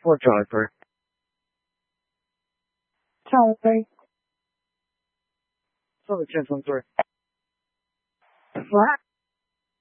for driver. driver, So the gentleman door. flat,